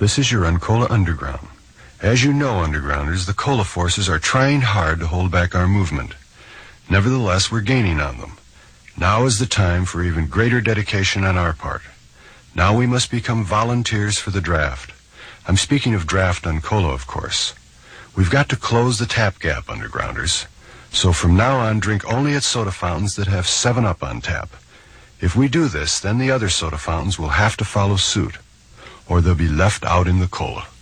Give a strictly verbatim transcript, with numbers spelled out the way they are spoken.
This is your Uncola Underground. As you know, Undergrounders, the cola forces are trying hard to hold back our movement. Nevertheless, we're gaining on them. Now is the time for even greater dedication on our part. Now we must become volunteers for the draft. I'm speaking of draft Uncola, of course. We've got to close the tap gap, Undergrounders. So from now on, drink only at soda fountains that have seven up on tap. If we do this, then the other soda fountains will have to follow suit, or they'll be left out in the cola.